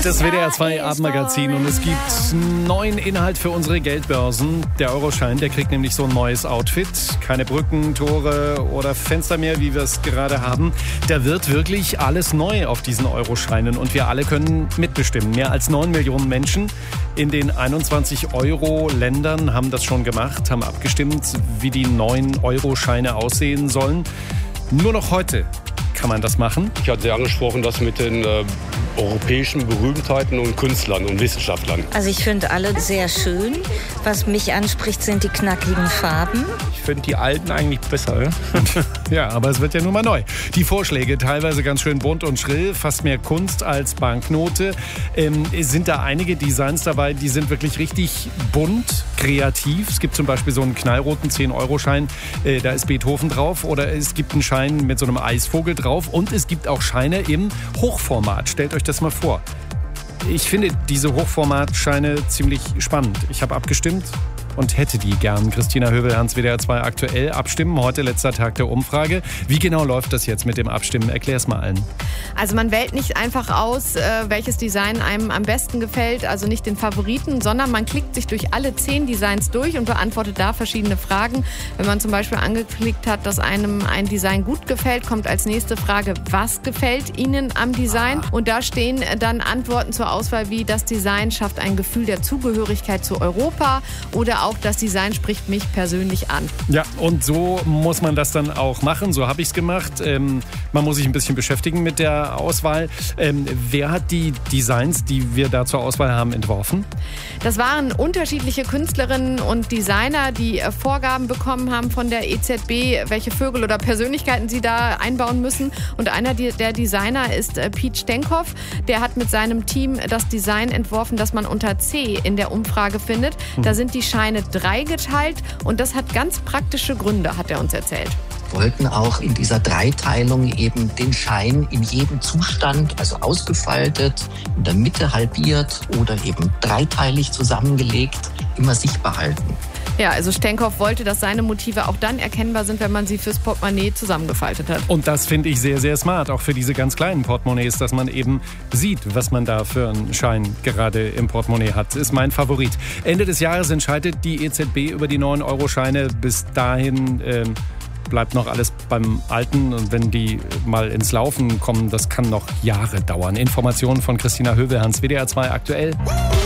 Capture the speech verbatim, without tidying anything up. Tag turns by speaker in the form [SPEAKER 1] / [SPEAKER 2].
[SPEAKER 1] Das W D R zwei Abendmagazin und es gibt neuen Inhalt für unsere Geldbörsen. Der Euroschein, der kriegt nämlich so ein neues Outfit. Keine Brücken, Tore oder Fenster mehr, wie wir es gerade haben. Da wird wirklich alles neu auf diesen Euroscheinen und wir alle können mitbestimmen. Mehr als neun Millionen Menschen in den einundzwanzig Euro-Ländern haben das schon gemacht, haben abgestimmt, wie die neuen Euroscheine aussehen sollen. Nur noch heute kann man das machen.
[SPEAKER 2] Ich hatte angesprochen, das mit den äh, europäischen Berühmtheiten und Künstlern und Wissenschaftlern.
[SPEAKER 3] Also ich finde alle sehr schön. Was mich anspricht, sind die knackigen Farben.
[SPEAKER 4] Ich finde die alten eigentlich besser. Ja?
[SPEAKER 1] Ja, aber es wird ja nun mal neu. Die Vorschläge, teilweise ganz schön bunt und schrill, fast mehr Kunst als Banknote. Ähm, sind da einige Designs dabei, die sind wirklich richtig bunt, kreativ. Es gibt zum Beispiel so einen knallroten zehn-Euro-Schein, äh, da ist Beethoven drauf. Oder es gibt einen Schein mit so einem Eisvogel drauf. Und es gibt auch Scheine im Hochformat. Stellt euch das mal vor. Ich finde diese Hochformatscheine ziemlich spannend. Ich habe abgestimmt und hätte die gern. Christina Hövelhans, W D R zwei aktuell. Abstimmen, heute letzter Tag der Umfrage. Wie genau läuft das jetzt mit dem Abstimmen? Erklär's mal allen.
[SPEAKER 5] Also man wählt nicht einfach aus, welches Design einem am besten gefällt, also nicht den Favoriten, sondern man klickt sich durch alle zehn Designs durch und beantwortet da verschiedene Fragen. Wenn man zum Beispiel angeklickt hat, dass einem ein Design gut gefällt, kommt als nächste Frage, was gefällt Ihnen am Design? Und da stehen dann Antworten zur Auswahl wie, das Design schafft ein Gefühl der Zugehörigkeit zu Europa oder auch das Design spricht mich persönlich an.
[SPEAKER 1] Ja, und so muss man das dann auch machen. So habe ich es gemacht. Ähm, man muss sich ein bisschen beschäftigen mit der Auswahl. Ähm, wer hat die Designs, die wir da zur Auswahl haben, entworfen?
[SPEAKER 5] Das waren unterschiedliche Künstlerinnen und Designer, die Vorgaben bekommen haben von der E Z B, welche Vögel oder Persönlichkeiten sie da einbauen müssen. Und einer der Designer ist Piet Stenkov. Der hat mit seinem Team das Design entworfen, das man unter C in der Umfrage findet. Da sind die Scheine drei geteilt und das hat ganz praktische Gründe, hat er uns erzählt.
[SPEAKER 6] Wir wollten auch in dieser Dreiteilung eben den Schein in jedem Zustand, also ausgefaltet, in der Mitte halbiert oder eben dreiteilig zusammengelegt, immer sichtbar halten.
[SPEAKER 5] Ja, also Stenkov wollte, dass seine Motive auch dann erkennbar sind, wenn man sie fürs Portemonnaie zusammengefaltet hat.
[SPEAKER 1] Und das finde ich sehr, sehr smart, auch für diese ganz kleinen Portemonnaies, dass man eben sieht, was man da für einen Schein gerade im Portemonnaie hat. Ist mein Favorit. Ende des Jahres entscheidet die E Z B über die neuen Euro-Scheine. Bis dahin ähm, bleibt noch alles beim Alten. Und wenn die mal ins Laufen kommen, das kann noch Jahre dauern. Informationen von Christina Hövelhans, W D R zwei aktuell.